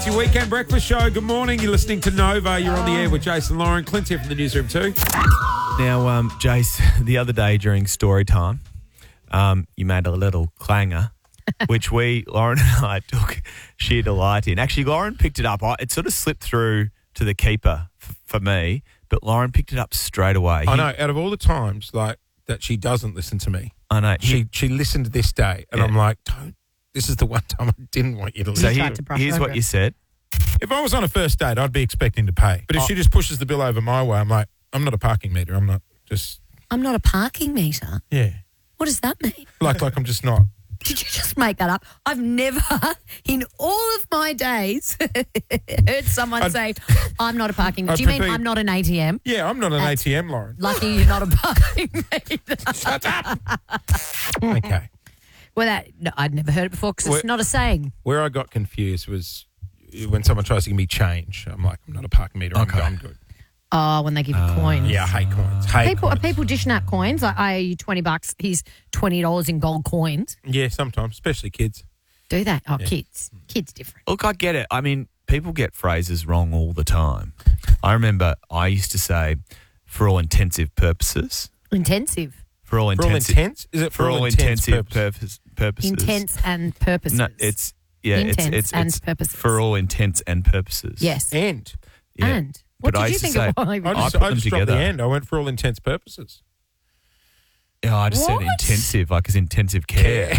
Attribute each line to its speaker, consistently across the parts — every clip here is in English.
Speaker 1: It's your weekend breakfast show. Good morning. You're listening to Nova. You're on the air with Jason Lauren. Clint's here from the newsroom too.
Speaker 2: Now, Jace, the other day during story time, you made a little clanger, which Lauren and I took sheer delight in. Actually, Lauren picked it up. It sort of slipped through to the keeper for me, but Lauren picked it up straight away.
Speaker 1: I know. Out of all the times that she doesn't listen to me,
Speaker 2: I know.
Speaker 1: She listened this day, and I'm like, don't. This is the one time I didn't want you to listen.
Speaker 2: So here's what you said.
Speaker 1: If I was on a first date, I'd be expecting to pay. But if she just pushes the bill over my way, I'm like, I'm not a parking meter. I'm not
Speaker 3: a parking meter?
Speaker 1: Yeah.
Speaker 3: What does that mean?
Speaker 1: Like I'm just not.
Speaker 3: Did you just make that up? I've never, in all of my days, heard someone say, I'm not a parking meter. Do you mean I'm not an ATM?
Speaker 1: Yeah, I'm not an ATM, Lauren.
Speaker 3: Lucky you're not a parking meter.
Speaker 1: Shut up. Okay.
Speaker 3: Well, I'd never heard it before because it's not a saying.
Speaker 1: Where I got confused was when someone tries to give me change. I'm like, I'm not a parking meter.
Speaker 2: Okay.
Speaker 1: I'm good.
Speaker 3: Oh, when they give you coins.
Speaker 1: Yeah, I hate coins.
Speaker 3: Are people dishing out coins? Like, I owe you $20. Here's $20 in gold coins.
Speaker 1: Yeah, sometimes, especially kids.
Speaker 3: Do they? Oh,
Speaker 1: Yeah.
Speaker 3: Kids different.
Speaker 2: Look, I get it. I mean, people get phrases wrong all the time. I remember I used to say, for all intensive purposes.
Speaker 3: Intensive.
Speaker 2: For all intensive.
Speaker 1: intense? Is it for all
Speaker 2: intensive
Speaker 1: purposes?
Speaker 2: purposes?
Speaker 3: Intense and purposes.
Speaker 2: No, it's
Speaker 3: Intense and purposes.
Speaker 2: for all intents and purposes.
Speaker 3: Yes.
Speaker 1: And?
Speaker 2: Yeah.
Speaker 3: And? What
Speaker 2: But I
Speaker 3: did you
Speaker 2: used to
Speaker 3: think
Speaker 2: say-
Speaker 3: it was?
Speaker 1: I
Speaker 2: put
Speaker 1: just
Speaker 2: them
Speaker 1: dropped
Speaker 2: together.
Speaker 1: the end. I went for all intents purposes.
Speaker 2: Yeah, I just said
Speaker 3: What?
Speaker 2: intensive, like as intensive care.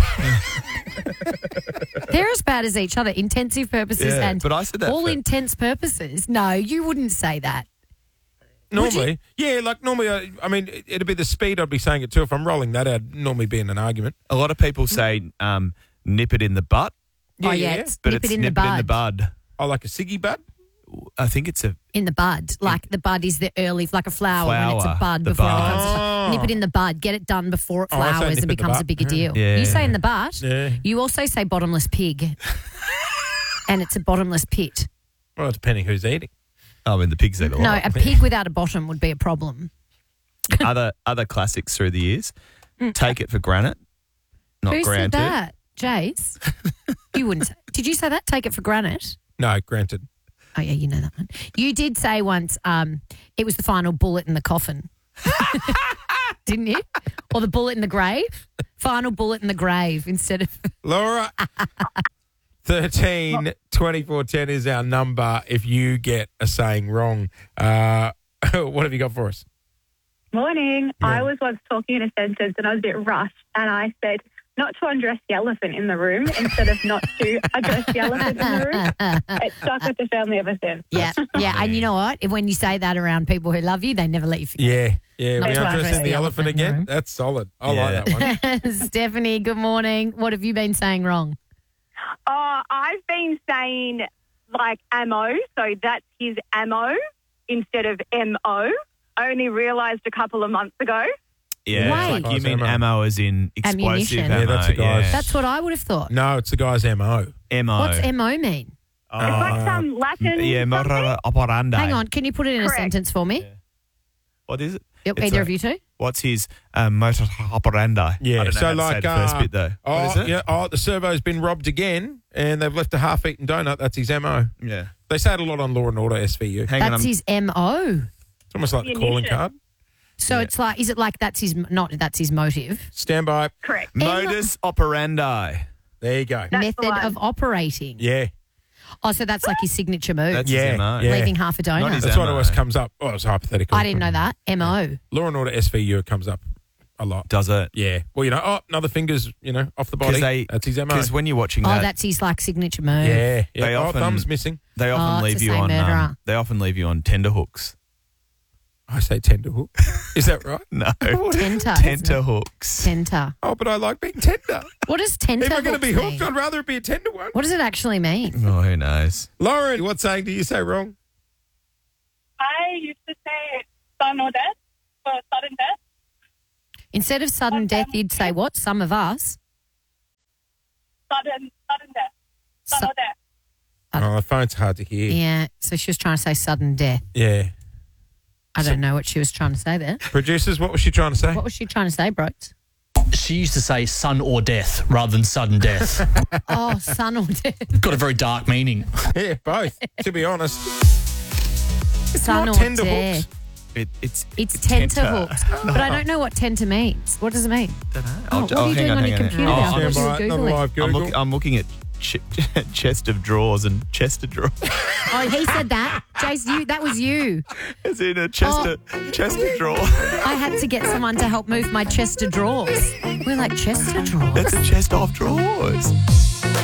Speaker 3: They're as bad as each other. Intensive purposes
Speaker 2: Yeah,
Speaker 3: and
Speaker 2: but I said that
Speaker 3: all
Speaker 2: for-
Speaker 3: intense purposes. No, you wouldn't say that.
Speaker 1: Normally, I mean, it'd be the speed I'd be saying it to. If I'm rolling that, I'd normally be in an argument.
Speaker 2: A lot of people say nip it in the butt,
Speaker 3: It's
Speaker 2: but
Speaker 3: nip
Speaker 2: it's
Speaker 3: it in the
Speaker 2: nip it in the
Speaker 3: bud.
Speaker 2: bud.
Speaker 1: Oh, like a ciggy bud?
Speaker 2: I think it's a
Speaker 3: In the bud. Like the bud is the early, like a flower when it's a
Speaker 2: Flower,
Speaker 3: bud
Speaker 2: the
Speaker 3: before
Speaker 2: bud.
Speaker 3: it becomes a nip it in the bud. Get it done before it
Speaker 1: Oh, I say
Speaker 3: flowers
Speaker 1: nip
Speaker 3: and
Speaker 1: it in the
Speaker 3: becomes a
Speaker 1: butt.
Speaker 3: bigger deal.
Speaker 2: Yeah.
Speaker 3: You say in the butt.
Speaker 1: Yeah.
Speaker 3: You also say bottomless pig. And it's a bottomless pit.
Speaker 1: Well, depending who's eating.
Speaker 2: I mean the pigs eat a
Speaker 3: No,
Speaker 2: lot.
Speaker 3: a pig without a bottom would be a problem.
Speaker 2: Other classics through the years. Take it for granted, not
Speaker 3: Who
Speaker 2: granted.
Speaker 3: said that? Jace? You wouldn't say. Did you say that? Take it for granted?
Speaker 1: No, granted.
Speaker 3: Oh, yeah, you know that one. You did say once it was the final bullet in the coffin. Didn't you? Or the bullet in the grave? Final bullet in the grave instead of...
Speaker 1: Laura, 13 24 10 is our number if you get a saying wrong. What have you got for us?
Speaker 4: Morning. I was once talking in a sentence and I was a bit rushed and I said not to undress the elephant in the room instead of not to address the elephant in the room. It stuck with the family ever since.
Speaker 3: Yeah. And you know what? When you say that around people who love you, they never let you forget.
Speaker 1: Yeah.
Speaker 3: Not
Speaker 1: We're
Speaker 3: to
Speaker 1: undressing
Speaker 3: undress
Speaker 1: the
Speaker 3: the
Speaker 1: elephant
Speaker 3: elephant in the
Speaker 1: again.
Speaker 3: room.
Speaker 1: That's solid. I
Speaker 2: Yeah.
Speaker 1: like that one.
Speaker 3: Stephanie, good morning. What have you been saying wrong?
Speaker 4: I've been saying like ammo, so that's his ammo instead of M-O. I only realised a couple of months ago.
Speaker 2: Yeah,
Speaker 3: Wait.
Speaker 2: like you mean ammo as in explosive
Speaker 3: Ammunition.
Speaker 2: ammo?
Speaker 1: Yeah, that's a guy's-
Speaker 3: That's what I would have thought.
Speaker 1: No, it's the guy's MO.
Speaker 2: MO.
Speaker 3: What's MO mean?
Speaker 4: It's like some Latin
Speaker 2: Yeah,
Speaker 4: something.
Speaker 2: modus operandi.
Speaker 3: Hang on. Can you put it in a
Speaker 4: Correct.
Speaker 3: sentence for me?
Speaker 2: What is it?
Speaker 3: Yep,
Speaker 2: It's
Speaker 3: either
Speaker 2: a-
Speaker 3: of you two?
Speaker 2: What's his modus operandi?
Speaker 1: Yeah,
Speaker 2: I don't know
Speaker 1: so
Speaker 2: how to
Speaker 1: like
Speaker 2: say the first bit though. What is it?
Speaker 1: Yeah, the servo's been robbed again and they've left a half-eaten donut. That's his MO.
Speaker 2: Yeah.
Speaker 1: They say it a lot on Law and Order SVU.
Speaker 2: Hang on.
Speaker 3: That's his MO.
Speaker 1: It's almost like the calling
Speaker 4: Ammunition.
Speaker 1: card.
Speaker 3: So it's like, is it like that's his motive?
Speaker 1: Stand by.
Speaker 4: Correct.
Speaker 2: Modus operandi.
Speaker 1: There you go.
Speaker 4: That's the
Speaker 3: Method
Speaker 4: one.
Speaker 3: of operating.
Speaker 1: Yeah.
Speaker 3: Oh, so that's like his signature move.
Speaker 2: That's
Speaker 1: Yeah,
Speaker 2: his MO.
Speaker 1: yeah.
Speaker 3: Leaving half a
Speaker 2: Not
Speaker 3: donut.
Speaker 2: his
Speaker 1: That's what
Speaker 2: MO.
Speaker 1: always comes up. Oh, it's hypothetical.
Speaker 3: I didn't know that. MO.
Speaker 1: Law and Order SVU comes up a lot.
Speaker 2: Does it?
Speaker 1: Yeah. Well, another finger's, off the body. That's his MO.
Speaker 2: Because when you're watching
Speaker 3: Oh,
Speaker 2: that,
Speaker 3: that's his like signature move.
Speaker 1: Yeah.
Speaker 2: They
Speaker 1: Oh,
Speaker 2: often-
Speaker 1: thumb's missing.
Speaker 2: they often
Speaker 3: it's
Speaker 2: leave
Speaker 3: the
Speaker 2: you
Speaker 3: same
Speaker 2: on.
Speaker 3: murderer.
Speaker 2: They often leave you on tenterhooks.
Speaker 1: I say tenderhook. Is that right?
Speaker 2: No,
Speaker 3: Tenter.
Speaker 2: tenterhooks.
Speaker 3: Tenter.
Speaker 1: Oh, but I like being tender.
Speaker 3: What does tenter
Speaker 1: If I'm going to be
Speaker 3: mean?
Speaker 1: hooked, I'd rather it be a tender one.
Speaker 3: What does it actually mean?
Speaker 2: Oh, who knows?
Speaker 1: Lauren, what saying do you say wrong?
Speaker 4: I used to say son or death for sudden death.
Speaker 3: Instead of sudden death, you'd say what? Some of us.
Speaker 4: Sudden death. Son
Speaker 3: Su-
Speaker 4: or death.
Speaker 1: Oh, the phone's hard to hear.
Speaker 3: Yeah. So she was trying to say sudden death.
Speaker 1: Yeah.
Speaker 3: I don't know what she was trying to say there.
Speaker 1: Producers, what was she trying to say?
Speaker 3: What was she trying to say, Brooks?
Speaker 5: she used to say son or death rather than sudden death.
Speaker 3: Oh, son or death.
Speaker 5: Got a very dark meaning.
Speaker 1: Yeah, both, to be honest.
Speaker 3: Son
Speaker 1: not
Speaker 3: or
Speaker 1: tenterhooks.
Speaker 3: death.
Speaker 2: It's
Speaker 3: tenterhooks. But I don't know what tenter means. What does it mean? Oh, what are you doing on your computer now? I thought you were
Speaker 1: Stand by, another
Speaker 3: Googling.
Speaker 1: live Google.
Speaker 2: I'm looking at chest of drawers and chest of drawers.
Speaker 3: Oh, he said that. Jace, that was you.
Speaker 2: It's in a chest of drawer.
Speaker 3: I had to get someone to help move my chest of drawers. We're like, chest of drawers?
Speaker 2: That's a chest of drawers.